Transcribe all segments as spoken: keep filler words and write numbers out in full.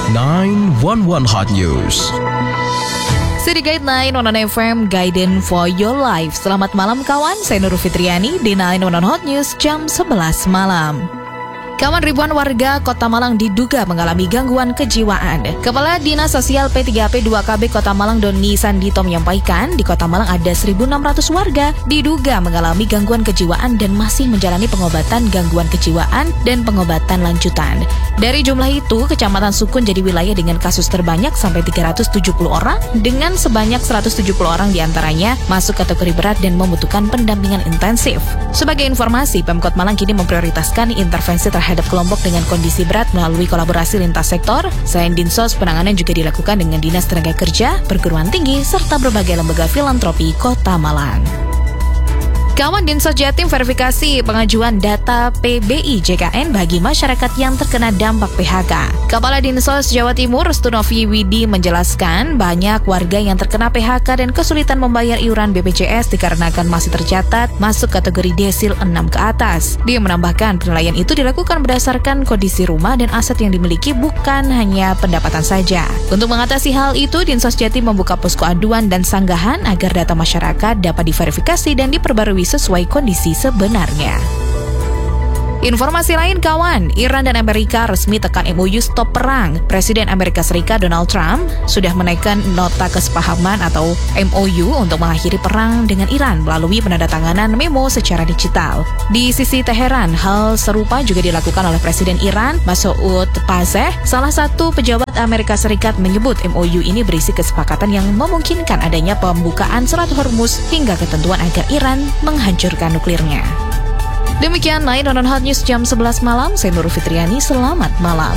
nine one one Hot News. City Guide nine one one F M, Guidance for Your Life. Selamat malam kawan, saya Nurul Fitriani di nine one one Hot News jam sebelas malam. Kawan, ribuan warga Kota Malang diduga mengalami gangguan kejiwaan. Kepala Dinas Sosial P tiga P dua K B Kota Malang Doni Sandito menyampaikan, di Kota Malang ada seribu enam ratus warga diduga mengalami gangguan kejiwaan dan masih menjalani pengobatan gangguan kejiwaan dan pengobatan lanjutan. Dari jumlah itu, Kecamatan Sukun jadi wilayah dengan kasus terbanyak sampai tiga ratus tujuh puluh orang, dengan sebanyak seratus tujuh puluh orang diantaranya masuk kategori berat dan membutuhkan pendampingan intensif. Sebagai informasi, Pemkot Malang kini memprioritaskan intervensi terhadap terhadap kelompok dengan kondisi berat melalui kolaborasi lintas sektor. Selain Dinsos, penanganan juga dilakukan dengan Dinas Tenaga Kerja, Perguruan Tinggi, serta berbagai lembaga filantropi Kota Malang. Kawan, Dinsos Jatim verifikasi pengajuan data P B I J K N bagi masyarakat yang terkena dampak P H K. Kepala Dinsos Jawa Timur Restunovi Widi menjelaskan banyak warga yang terkena P H K dan kesulitan membayar iuran B P J S dikarenakan masih tercatat masuk kategori desil enam ke atas. Dia menambahkan penilaian itu dilakukan berdasarkan kondisi rumah dan aset yang dimiliki, bukan hanya pendapatan saja. Untuk mengatasi hal itu, Dinsos Jatim membuka posko aduan dan sanggahan agar data masyarakat dapat diverifikasi dan diperbarui sesuai kondisi sebenarnya. Informasi lain kawan, Iran dan Amerika resmi tekan M O U stop perang. Presiden Amerika Serikat Donald Trump sudah menaikkan nota kesepahaman atau M O U untuk mengakhiri perang dengan Iran melalui penandatanganan memo secara digital. Di sisi Teheran, hal serupa juga dilakukan oleh Presiden Iran Masoud Pazeh. Salah satu pejabat Amerika Serikat menyebut M O U ini berisi kesepakatan yang memungkinkan adanya pembukaan Selat Hormuz hingga ketentuan agar Iran menghancurkan nuklirnya. Demikian nine one one Hot News jam sebelas malam, saya Nurul Fitriani, selamat malam.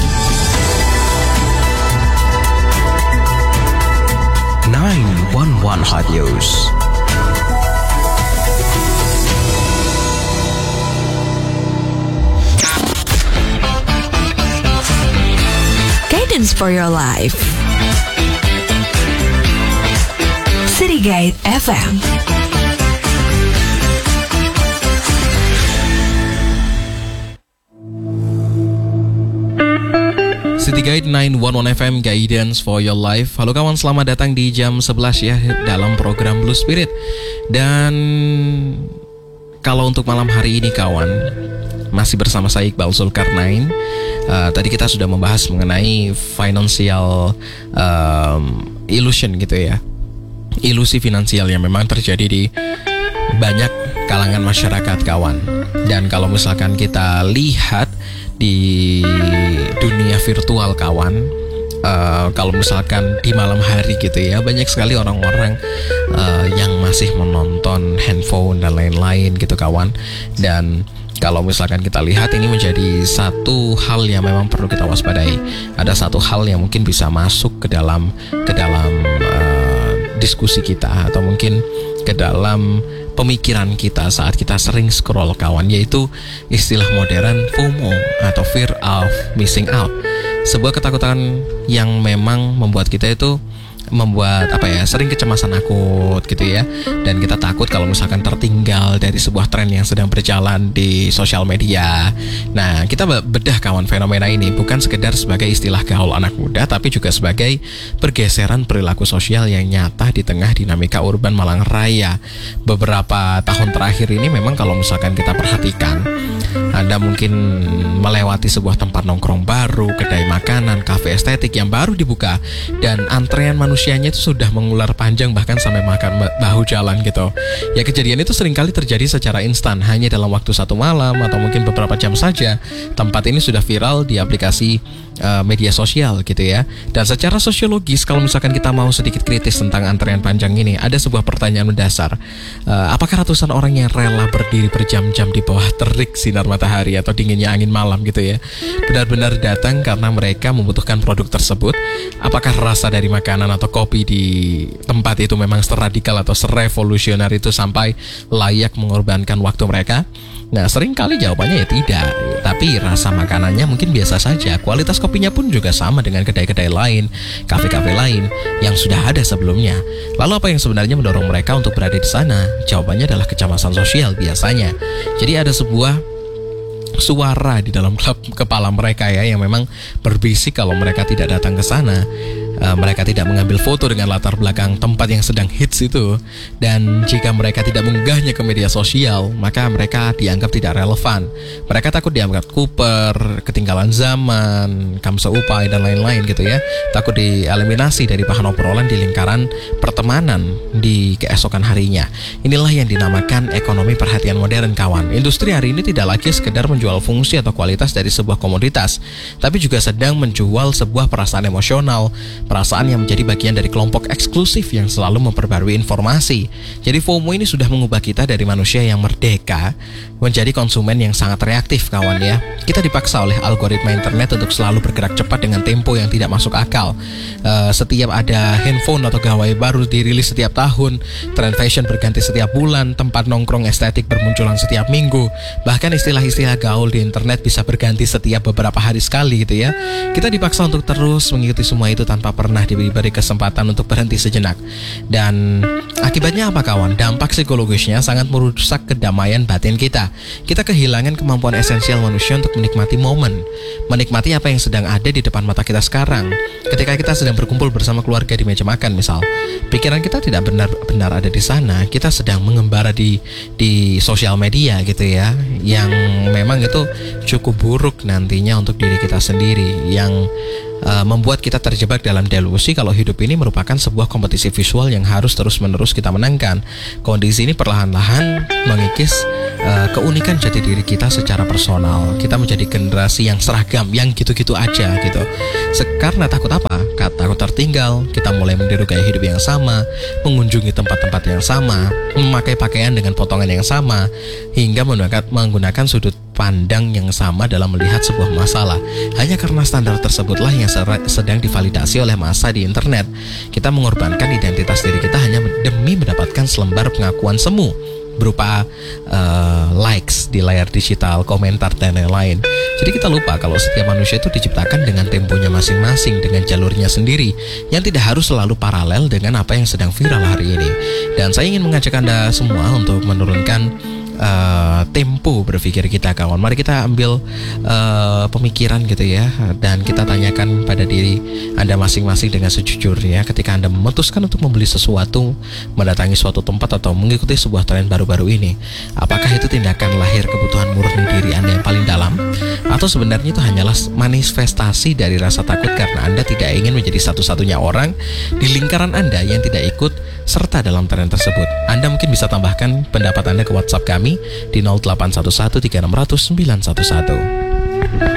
nine one one Hot News. Guidance for your life. City Guide F M. City Guide nine one one F M, Guidance for Your Life. Halo kawan, selamat datang di jam sebelas ya dalam program Blue Spirit. Dan kalau untuk malam hari ini kawan, masih bersama saya Iqbal Zulkarnain. uh, Tadi kita sudah membahas mengenai financial um, illusion gitu ya, ilusi finansial yang memang terjadi di banyak kalangan masyarakat kawan. Dan kalau misalkan kita lihat di dunia virtual kawan, uh, kalau misalkan di malam hari gitu ya, banyak sekali orang-orang uh, yang masih menonton handphone dan lain-lain gitu kawan. Dan kalau misalkan kita lihat, ini menjadi satu hal yang memang perlu kita waspadai. Ada satu hal yang mungkin bisa masuk ke dalam ke dalam uh, diskusi kita, atau mungkin ke dalam pemikiran kita saat kita sering scroll kawan, yaitu istilah modern FOMO atau Fear of Missing Out. Sebuah ketakutan yang memang membuat kita itu membuat apa ya, sering kecemasan akut gitu ya. Dan kita takut kalau misalkan tertinggal dari sebuah tren yang sedang berjalan di sosial media. Nah, kita bedah kawan fenomena ini bukan sekedar sebagai istilah gaul anak muda, tapi juga sebagai pergeseran perilaku sosial yang nyata di tengah dinamika urban Malang Raya. Beberapa tahun terakhir ini memang kalau misalkan kita perhatikan, Anda mungkin melewati sebuah tempat nongkrong baru, kedai makanan, kafe estetik yang baru dibuka, dan antrean manusianya itu sudah mengular panjang bahkan sampai makan bahu jalan gitu. Ya, kejadian itu seringkali terjadi secara instan, hanya dalam waktu satu malam atau mungkin beberapa jam saja. Tempat ini sudah viral di aplikasi uh, media sosial gitu ya. Dan secara sosiologis, kalau misalkan kita mau sedikit kritis tentang antrean panjang ini, ada sebuah pertanyaan mendasar. Uh, apakah ratusan orang yang rela berdiri berjam-jam di bawah terik sinar matahari atau dinginnya angin malam gitu ya, benar-benar datang karena mereka membutuhkan produk tersebut? Apakah rasa dari makanan atau kopi di tempat itu memang seradikal atau serevolusioner itu sampai layak mengorbankan waktu mereka? Nah, seringkali jawabannya ya tidak. Tapi rasa makanannya mungkin biasa saja. Kualitas kopinya pun juga sama dengan kedai-kedai lain, kafe-kafe lain yang sudah ada sebelumnya. Lalu apa yang sebenarnya mendorong mereka untuk berada di sana? Jawabannya adalah kecemasan sosial biasanya. Jadi ada sebuah suara di dalam kepala mereka ya, yang memang berbisik kalau mereka tidak datang ke sana. Uh, mereka tidak mengambil foto dengan latar belakang tempat yang sedang hits itu. Dan jika mereka tidak mengunggahnya ke media sosial, maka mereka dianggap tidak relevan. Mereka takut dianggap kuper, ketinggalan zaman, kamsa upai dan lain-lain gitu ya. Takut dieliminasi dari bahan obrolan di lingkaran pertemanan di keesokan harinya. Inilah yang dinamakan ekonomi perhatian modern, kawan. Industri hari ini tidak lagi sekedar menjual fungsi atau kualitas dari sebuah komoditas, tapi juga sedang menjual sebuah perasaan emosional, perasaan yang menjadi bagian dari kelompok eksklusif yang selalu memperbarui informasi. Jadi FOMO ini sudah mengubah kita dari manusia yang merdeka menjadi konsumen yang sangat reaktif, kawan ya. Kita dipaksa oleh algoritma internet untuk selalu bergerak cepat dengan tempo yang tidak masuk akal. uh, Setiap ada handphone atau gawai baru dirilis setiap tahun, tren fashion berganti setiap bulan, tempat nongkrong estetik bermunculan setiap minggu, bahkan istilah-istilah gaul di internet bisa berganti setiap beberapa hari sekali gitu ya. Kita dipaksa untuk terus mengikuti semua itu tanpa pernah diberi kesempatan untuk berhenti sejenak. Dan akibatnya apa, kawan? Dampak psikologisnya sangat merusak kedamaian batin kita. Kita kehilangan kemampuan esensial manusia untuk menikmati momen, menikmati apa yang sedang ada di depan mata kita sekarang. Ketika kita sedang berkumpul bersama keluarga di meja makan misal, pikiran kita tidak benar-benar ada di sana. Kita sedang mengembara di di sosial media gitu ya, yang memang itu cukup buruk nantinya untuk diri kita sendiri, yang Uh, membuat kita terjebak dalam delusi kalau hidup ini merupakan sebuah kompetisi visual yang harus terus-menerus kita menangkan. Kondisi ini perlahan-lahan mengikis uh, keunikan jati diri kita secara personal. Kita menjadi generasi yang seragam, yang gitu-gitu aja gitu. Karena takut apa? Takut tertinggal. Kita mulai meniru gaya hidup yang sama, mengunjungi tempat-tempat yang sama, memakai pakaian dengan potongan yang sama, hingga menggunakan, menggunakan sudut pandang yang sama dalam melihat sebuah masalah. Hanya karena standar tersebutlah yang sedang divalidasi oleh massa di internet. Kita mengorbankan identitas diri kita hanya demi mendapatkan selembar pengakuan semu berupa uh, likes di layar digital, komentar, dan lain-lain. Jadi kita lupa kalau setiap manusia itu diciptakan dengan temponya masing-masing, dengan jalurnya sendiri, yang tidak harus selalu paralel dengan apa yang sedang viral hari ini. Dan saya ingin mengajak Anda semua untuk menurunkan Uh, tempo berpikir kita, kawan. Mari kita ambil uh, pemikiran gitu ya, dan kita tanyakan pada diri Anda masing-masing dengan sejujurnya. Ketika Anda memutuskan untuk membeli sesuatu, mendatangi suatu tempat, atau mengikuti sebuah tren baru-baru ini, apakah itu tindakan lahir kebutuhan murni diri Anda yang paling dalam, atau sebenarnya itu hanyalah manifestasi dari rasa takut karena Anda tidak ingin menjadi satu-satunya orang di lingkaran Anda yang tidak ikut serta dalam tren tersebut? Anda mungkin bisa tambahkan pendapat Anda ke WhatsApp kami di nol delapan satu satu tiga enam nol nol sembilan satu satu.